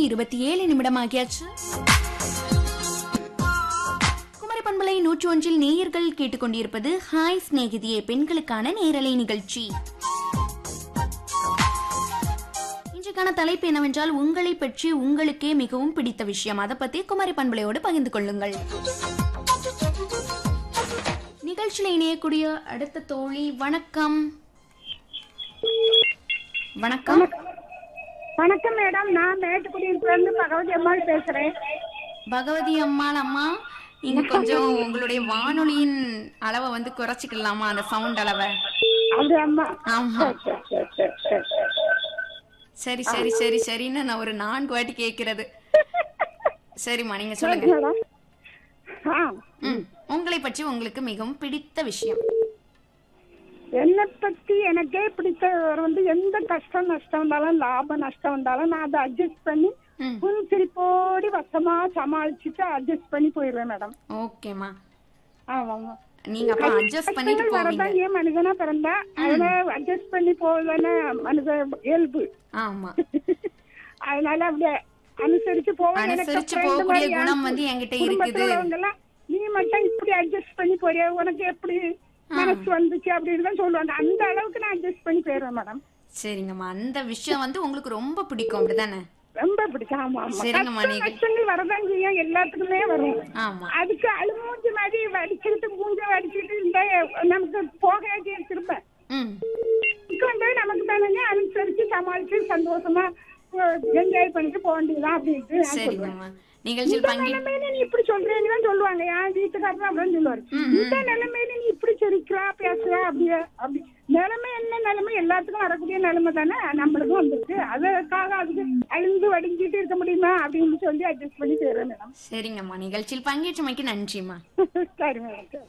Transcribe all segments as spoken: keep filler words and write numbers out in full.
இருபத்தி ஏழு நிமிடம் ஆகியாச்சு. குமரி பண்பலை நூற்றி ஒன்றில் நேயர்கள் கேட்டுக்கொண்டிருப்பது ஹாய் சிநேகிதியே பெண்களுக்கான நேரலை நிகழ்ச்சி. இன்றைக்கான தலைப்பு என்னவென்றால் உங்களை பற்றி உங்களுக்கே மிகவும் பிடித்த விஷயம். அதை பத்தி குமரி பண்பலையோடு பகிர்ந்து கொள்ளுங்கள். நிகழ்ச்சியில் இணையக்கூடிய அடுத்த தோழி வணக்கம். வணக்கம். வணக்கம் மேடம், நான் மேட்டுக்குடியிலிருந்து பகவதி அம்மாள் பேசுறேன். பகவதி அம்மாள் அம்மா, இங்க கொஞ்சம் உங்களுடைய வானொலியின் அளவை வந்து குறைச்சிக்கலாமா, அந்த சவுண்ட் அளவை? அது அம்மா. ஆமா. சரி சரி சரி சரின்னு நான் ஒரு நான்கு வாட்டி கேட்கிறது. சரிம்மா, நீங்க சொல்லுங்க. உங்களை பற்றி உங்களுக்கு மிகவும் பிடித்த விஷயம். என்னை பத்தி எனக்கே பிடித்தவர் வந்து எந்த கஷ்டம் நஷ்டம் வந்தாலும் லாபம் நஷ்டம் வந்தாலும் நான் அதை அட்ஜஸ்ட் பண்ணி புன் சிரிப்போடி வசமா சமாளிச்சுட்டு அட்ஜஸ்ட் பண்ணி போயிடுவேன் மேடம். ஓகேமா. ஆமாமா. நீங்க அப்ப அட்ஜஸ்ட் பண்ணிட்டு போவீங்க. ஏன் மனிதனா பிறந்தா அதனால அட்ஜஸ்ட் பண்ணி போவதானே மனித இயல்பு. ஆமா. அதனால அப்படியே அனுசரிச்சு போவேன். அனுசரிச்சு போகக்கூடிய குணம் வந்து என்கிட்ட இருக்குது. நீ மட்டும் இப்படி அட்ஜஸ்ட் பண்ணி போறியா, உனக்கு எப்படி மனசு வந்துச்சு அப்படின்னு தான் சொல்லுவாங்க. அந்த அளவுக்கு நான் அட்ஜஸ்ட் பண்ணி போயிடுவேன் மேடம். சரிங்கம்மா, அந்த விஷயம் வந்து உங்களுக்கு ரொம்ப பிடிக்கும் அப்படிதானே? ரொம்ப பிடிக்கும். ஆமா ஆமா. சரிங்கம்மா. நீங்க கஷ்டங்கள் வரதான் செய்யும், எல்லாத்துக்குமே வரும். ஆமா. அதுக்கு அழுமூஞ்சி மாதிரி வடிச்சுக்கிட்டு மூஞ்ச வடிச்சுக்கிட்டு இருந்தா நமக்கு போகாது திரும்ப. இதுக்கு வந்து நமக்கு தானே அனுசரிச்சு சமாளிச்சு சந்தோஷமா என்ஜாய் பண்ணிட்டு போக வேண்டியதான் அப்படின்ட்டு. சரிங்கம்மா. நிகழ்ச்சியில் நிலைமையில நீ இப்படி சொல்றேன்னு தான் சொல்லுவாங்க என் வீட்டுக்காரர். அப்படின்னு சொல்லுவாரு, இந்த நிலைமையில நீ இப்படி சொல்லிக்கிறா பேசுறா அப்படியே. அப்படி நிலைமை என்ன நிலைமை, எல்லாத்துக்கும் வரக்கூடிய நிலைமை தானே நம்மளுக்கும் வந்துருக்கு. அதற்காக அதுக்கு அழிந்து வடிஞ்சிட்டு இருக்க முடியுமா அப்படின்னு சொல்லி அட்ஜஸ்ட் பண்ணி செய்யறேன் மேடம். சரிங்கம்மா, நிகழ்ச்சியில் பங்கேற்றமைக்கு நன்றிம்மா. சரி மேடம்.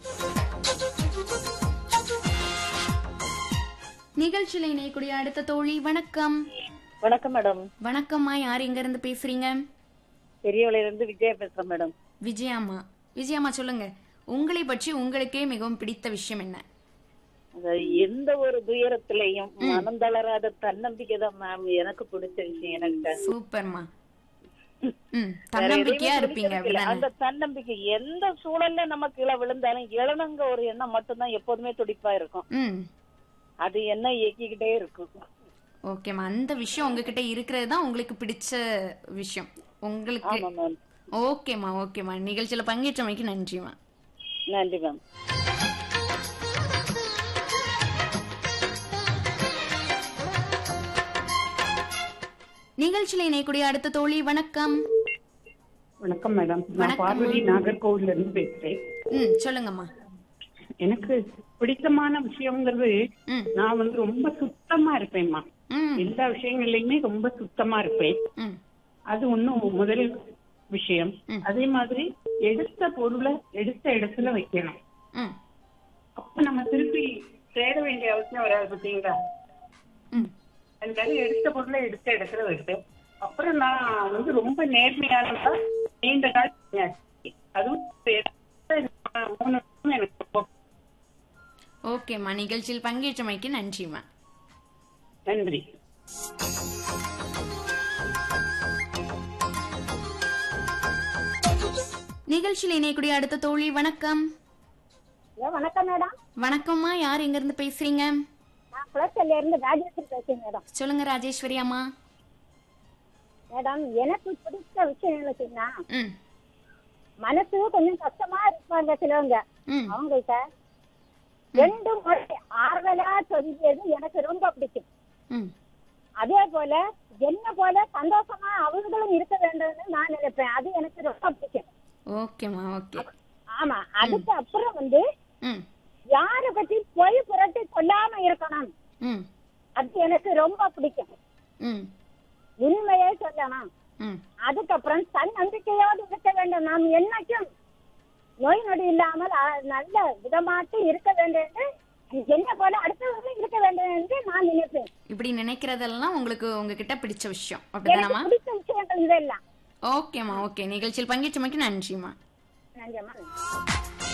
நிகழ்ச்சியில் இணையக்கூடிய அடுத்த தோழி வணக்கம். வணக்கம் மேடம். வணக்கம்மா, யார் எங்க இருந்து பேசுறீங்க? பெரியவளையில இருந்து விஜயா பேசுறேன் மேடம். விஜயாம்மா. விஜயாம்மா சொல்லுங்க, உங்களை பற்றி உங்களுக்கே மிகவும் பிடித்த விஷயம் என்ன? எந்த ஒரு துயரத்திலையும் மனம் தளராத தன்னம்பிக்கை தான் மேம் எனக்கு பிடிச்ச விஷயம். எனக்கு சூப்பர்மா. தன்னம்பிக்கையா இருப்பீங்க. அந்த தன்னம்பிக்கை எந்த சூழல்ல நம்ம கீழே விழுந்தாலும் இளநங்க ஒரு எண்ணம் மட்டும்தான் எப்போதுமே துடிப்பா இருக்கும். அது என்ன இயக்கிக்கிட்டே இருக்கும். ஓகேமா, அந்த விஷயம் உங்ககிட்ட இருக்கிறது தான் உங்களுக்கு பிடிச்ச விஷயம் உங்களுக்கு. ஓகேமா ஓகேமா, நிகழ்ச்சியில பங்கேற்றமைக்கு நன்றிமா. நன்றி மேம். நிகழ்ச்சியில இணையக்கூடிய அடுத்த தோழி வணக்கம். வணக்கம் மேடம், நான் பார்வதி நாகர்கோவில்ல இருந்து பேசுறேன். ம் சொல்லுங்கம்மா. எனக்கு பிடித்தமான விஷயம்ங்கிறது நான் வந்து ரொம்ப சுத்தமா இருப்பேன்மா. எல்லா விஷயங்கள்லயுமே ரொம்ப சுத்தமா இருப்பேன். அது ஒண்ணும் முதல் விஷயம். அதே மாதிரி எடுத்த பொருளை எடுத்த இடத்துல வைக்கணும். அப்ப நம்ம திருப்பி தேட வேண்டிய அவசியம் வராது பாத்தீங்களா. அதனால எடுத்த பொருளை எடுத்த இடத்துல வைப்பேன். அப்புறம் நான் வந்து ரொம்ப நேர்மையானதா நீண்ட நாள் அதுவும் எனக்கு. ஓகேம்மா, நிகழ்ச்சியில் பங்கேற்றமைக்கு நன்றிமா. நன்றி. நிகழ்ச்சியில் இணையக்கூடிய அடுத்த தோழி வணக்கம். வணக்கம் மேடம். வணக்கம்மா, யார் எங்க இருந்து பேசுறீங்க? நான் குளச்சல்ல இருந்து ராஜேஸ்வரி பேசுறேன் மேடம். சொல்லுங்க ராஜேஸ்வரி அம்மா. மேடம், எனக்கு பிடிச்ச விஷயம் என்னன்னா மனசு கொஞ்சம் கஷ்டமா இருப்பாங்க சிலவங்க, அவங்கள்ட்ட ரெண்டு முறை ஆறுதலா சொல்லியது எனக்கு ரொம்ப பிடிக்கும். அதே போல என்ன போல சந்தோஷமா அவர்களும் இருக்க வேண்டும்னு நான் நினைப்பேன். அது எனக்கு ரொம்ப பிடிக்கும். ஓகேமா ஓகே. ஆமா. அதுக்கு அப்புறம் வந்து யார பத்தி பொய் புரட்டி கொல்லாம இருக்கணும், அது எனக்கு ரொம்ப பிடிக்கும். உண்மையே சொல்லணும். அதுக்கப்புறம் தன் நம்பிக்கையோடு இருக்க வேண்டும். நாம் என்னைக்கும் நோய் நொடி இல்லாமல் நல்ல விதமாட்டு இருக்க வேண்டும், என்ன போல அடுத்தவர்களும் இருக்க வேண்டும் என்று நான் நினைப்பேன். இப்படி நினைக்கிறதெல்லாம் உங்களுக்கு உங்ககிட்ட பிடிச்ச விஷயம் அப்படிதானமா? பிடிச்ச விஷயங்கள் இதெல்லாம். ஓகேமா ஓகே, நிகழ்ச்சியில் பங்கேற்றமைக்கு நன்றிமா. நன்றிமா.